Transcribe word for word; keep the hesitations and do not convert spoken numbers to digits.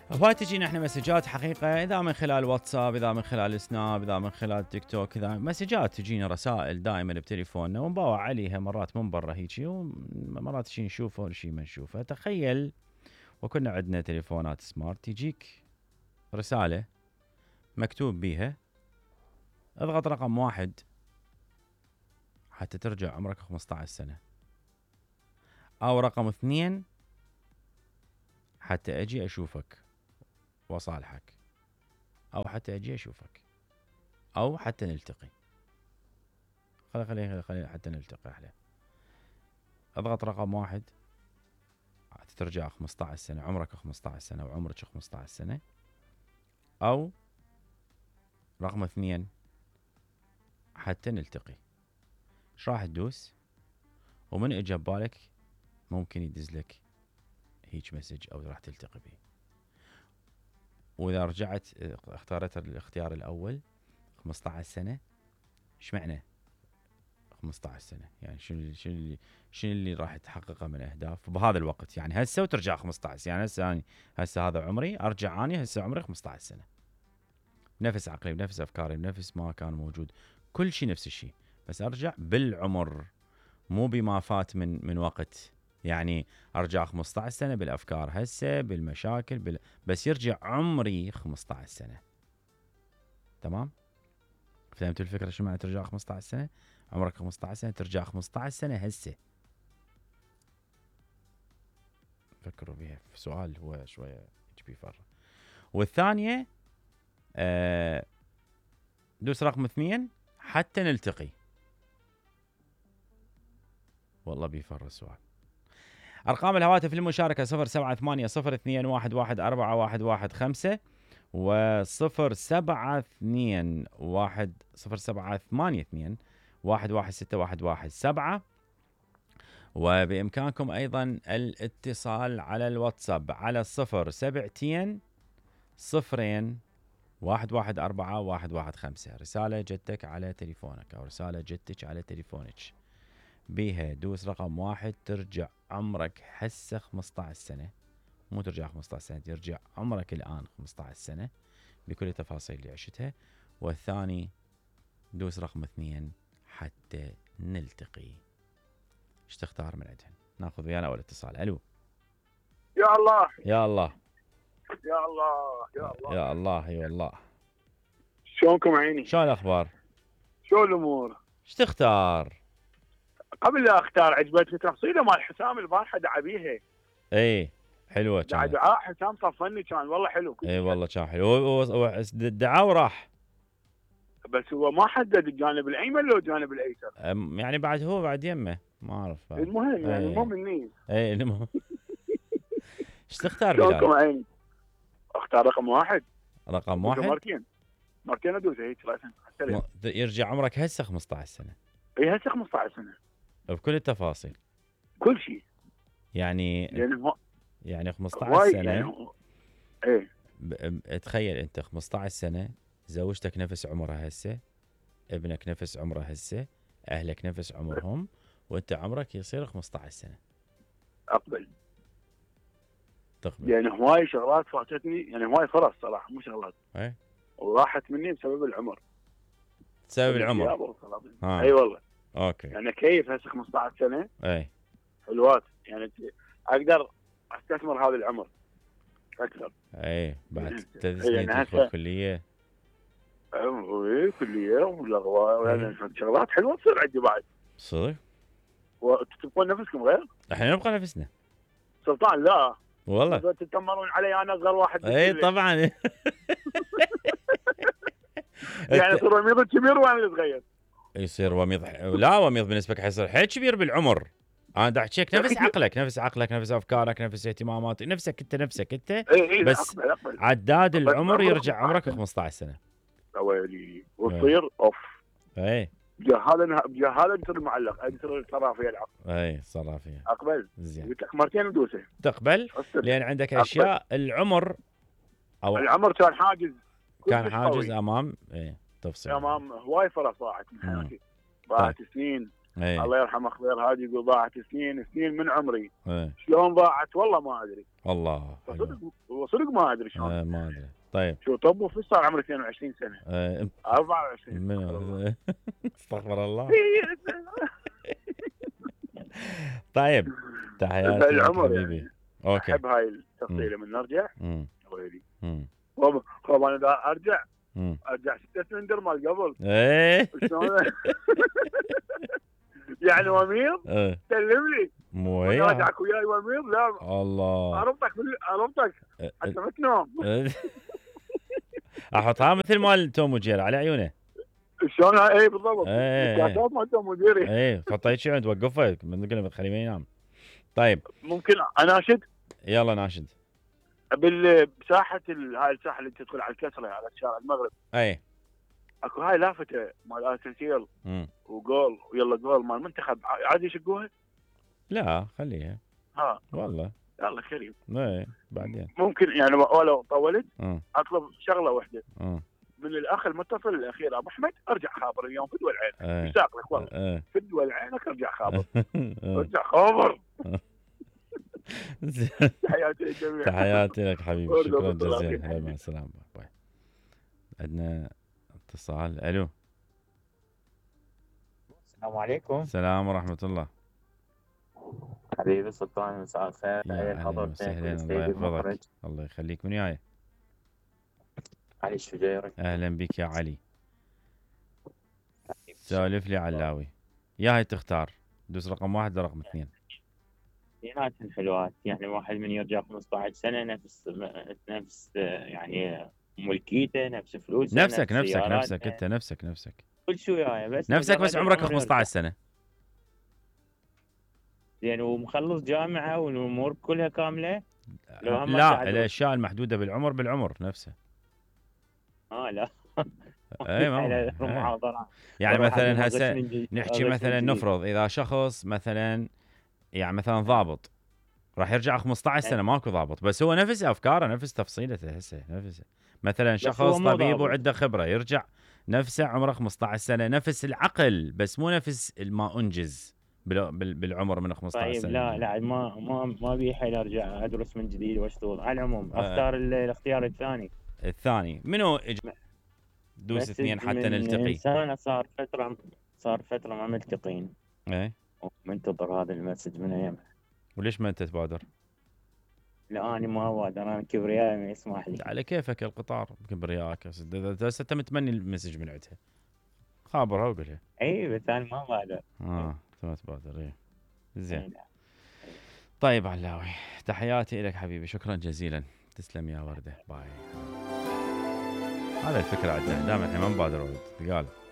هواي تجينا احنا مسجات حقيقه، اذا من خلال واتساب، اذا من خلال سناب، اذا من خلال تيك توك، اذا مسجات تجينا رسائل دائما بتليفوننا ونباوع عليها مرات من برا هيجي ومرات شي نشوفه وشي ما نشوفه. تخيل وكنا عندنا تليفونات سمارت تجيك رساله مكتوب بيها اضغط رقم واحد حتى ترجع عمرك خمسة عشر سنه، او رقم اثنين حتى اجي اشوفك وصالحك، او حتى اجي اشوفك، او حتى نلتقي. خلي خلي خلي حتى نلتقي احلى. اضغط رقم واحد حتى ترجع خمسة عشر سنه، عمرك خمسة عشر سنه وعمرك خمسة عشر سنه، او رقم اثنين حتى نلتقي. ايش راح تدوس؟ ومن اجى ببالك ممكن يدز لك هيج مسج او راح تلتقي به. واذا رجعت اختارت الاختيار الاول خمسة عشر سنه، ايش معنى خمسة عشر سنه؟ يعني شنو شنو اللي شنو اللي راح تحققه من اهداف بهذا الوقت؟ يعني هسه وترجع خمسة عشر، يعني هسه اني هسه هذا عمري، ارجع اني هسه عمري خمسة عشر سنه، بنفس عقلي بنفس افكاري بنفس ما كان موجود، كل شيء نفس الشيء، بس ارجع بالعمر مو بما فات من من وقت. يعني ارجع خمسة عشر سنه بالافكار هسه بالمشاكل بال... بس يرجع عمري خمسة عشر سنه. تمام؟ فهمتوا الفكره شو معنى ترجع خمسة عشر سنه؟ عمرك خمسة عشر سنه ترجع خمسة عشر سنه هسه. فكروا بها في سؤال هو شويه يجي فرق. والثانيه آه دوس رقم اثنين حتى نلتقي. والله بيفر السؤال. ارقام الهواتف للمشاركه صفر سبعة ثمانية صفر اثنين واحد واحد أربعة واحد واحد خمسة وصفر سبعة اثنين واحد صفر سبعة ثمانية اثنين واحد واحد ستة واحد واحد سبعة. وبإمكانكم أيضا الاتصال على الواتساب على صفر سبعتين صفرين واحد واحد أربعة واحد واحد خمسة. رسالة جتك على تليفونك أو رسالة جتك على تليفونك بيها دوس رقم واحد ترجع عمرك هسه خمسة عشر سنة، مو ترجع خمسة عشر سنة، ترجع عمرك الآن خمسة عشر سنة بكل التفاصيل اللي عشتها. والثاني دوس رقم اثنين حتى نلتقي. ايش تختار من عندهن؟ ناخذ ويانا اول اتصال. الو. يا الله يا الله يا الله يا الله يا الله اي والله. شلونكم عيني؟ شو الاخبار؟ شو الامور؟ ايش تختار؟ قبل لا اختار عجبتني تفصيله مال حسام البارحه دعا بيها. اي حلوه دعا كانت. دعاء حسام صفني كان والله حلو. اي والله كان حلو. دعاه وراح. بس هو ما حدد الجانب الايمن لو الجانب الايسر. يعني بعد هو بعد يمه ما اعرف بعد. المهم يعني المهم مني. اي المهم. ايش تختار شلونكم بلال؟ عيني؟ اختار رقم واحد. رقم واحد. مرتين مرتين ادوس هيك م... يرجع عمرك هسه خمسة عشر سنه. اي هسه خمسة عشر سنه بكل التفاصيل. كل شيء. يعني يعني هو يعني خمسة عشر سنه يعني هو... ايه ب... تخيل انت خمسة عشر سنه، زوجتك نفس عمرها هسه، ابنك نفس عمره هسه، اهلك نفس عمرهم، وانت عمرك يصير خمسة عشر سنه. اقبل. تقبل. يعني هواي شغلات فاتتني، يعني هواي فرص صراحه مو شغلات. اي وراحت مني بسبب العمر. بسبب العمر. آه. اي والله. اوكي. يعني كيف هسه خمسة عشر سنه. اي حلوات يعني اقدر استثمر هذا العمر اكثر. اي بعد ثلاث يعني سنين تدخل كليه. اي كليه ولا يعني شغلات حلوه تصير عندي بعد. صدق؟ وتبقون نفسكم غير؟ احنا نبقى نفسنا. سلطان لا والله تتمرون علي انا اصغر واحد. اي طبعا. يعني يصير وميض كبير وانا صغير. يصير وميض. لا وميض بالنسبه لك حيصير حيل كبير بالعمر. انا دا احكيك نفس عقلك نفس عقلك نفس افكارك نفس اهتماماتك نفسك انت نفسك انت. إيه بس أقبل أقبل. عداد العمر يرجع عمرك خمسة عشر سنه. ويلي وتصير اوف. اي بجهاله بجهاله تصير معلق تصير صرافيه العقل. اي صرافيه. اقبل. زين. قلت لك مرتين ندوسه. تقبل لان عندك اشياء أقبل. العمر او العمر كان حاجز. كان حاجز قوي. امام اي تفصيل. امام هواي فرص ضاعت من حياتي. ضاعت سنين ايه الله يرحمه خضير هادي يقول ضاعت سنين سنين من عمري. ايه شلون ضاعت والله ما ادري. والله صدق صدق ما ادري شلون. آه ما ادري. طيب شو طب وفي صار عمري اثنين وعشرين سنه. آه أربعة وعشرين. من استغفر الله. طيب تحياتي لك العمر حبيبي. يعني. اوكي احب هاي التفصيله من نرجع. امم ويلي امم خب انا دا ارجع امم ارجع ستة سلندر مال قبل. ايه شلون؟ يعني وميض ايه سلم لي مو وانا هي راجعك وياي وميض. لا الله. اربطك اربطك إيه، حتى ما تنام. إيه. احطها مثل مال توم وجيري على عيونه. شلون؟ اي بالضبط. ايه الكاسات مالته مديري. ايه تحطها هيك عند توقفه من قلنا تخليه ما ينام. طيب ممكن اناشد يلا ناشد. بساحه ال... هاي الساحه اللي تدخل على الكسره على شارع المغرب. اي اكو هاي لافته مال ارسنال امم وجول ويلا جول مال المنتخب عادي يشقوها. لا خليها ها والله. يلا كريم. ايه بعدين ممكن يعني ولو طولت امم اطلب شغله واحده امم من الاخ المتصل الاخير ابو احمد. ارجع خابر اليوم فدوى العين. ايه مشتاق لك والله. ايه فدوى العينك ارجع خابر. ارجع خابر. تحياتي للجميع. تحياتي لك حبيبي. أرجو شكرا بالصلاة جزيلا. في هلا مع السلامه. باي. عندنا اتصال. الو السلام عليكم. السلام ورحمه الله. حبيبي سلطان مساء الخير. يا تحية اهلا حضرتك وسهلا. الله والسيد المخرج يحفظك. الله يخليك. من وياي؟ علي الشجيري. اهلا بك يا علي. سالف لي علاوي. يا هاي تختار دوس رقم واحد لرقم اثنين. اثنيناتهم حلوات. يعني واحد من يرجع خمسة عشر سنة نفس نفس يعني ملكيته نفس فلوسه نفسك نفس نفسك سياراته، نفسك انت نفسك نفسك كل شيء وياي بس نفسك بس مجرد عمرك العمر خمسة عشر يرجع. سنه. زين ومخلص جامعة والامور كلها كاملة. لو هم لا قاعد- الاشياء المحدوده بالعمر بالعمر نفسه. اه لا اي ما هو. على إيه. المحاضرة. يعني بروح مثلا أقوم هسه أغش من جديد- نحكي أغش مثلا من جديد. نفرض اذا شخص مثلا يعني مثلا ضابط راح يرجع خمسة عشر سنه ماكو ضابط بس هو نفس افكاره نفس تفصيلته هسه نفسه. مثلا هو شخص مو طبيب ضابط. وعنده خبره يرجع نفسه عمره خمسة عشر سنه نفس العقل بس مو نفس ما انجز بال- بال- بالعمر من خمسة عشر طيب سنه. لا لا ما ما ما بي حيل ارجع ادرس من جديد واشتغل. على العموم اختار ال- الاختيار الثاني. الثاني منو إج- دوس بس اثنين حتى من نلتقي. انسان صار فتره صار فتره ما ملتقين ايه ومنتظر هذا المسج من ايام. وليش ما انت تبادر؟ لا انا ما بقدر. انا كبريائي ما يسمح لي. على كيفك القطار كبرياءك اذا انت متمني المسج من عندها خابرها وقولها. اي بس انا ما بقدر. اه انت ما تبادر. ايه زين. إي نعم. طيب علاوي تحياتي لك حبيبي. شكرا جزيلا. تسلم يا ورده. باي. هذا الفكره عندنا دائما احنا ما نبادر ولد قال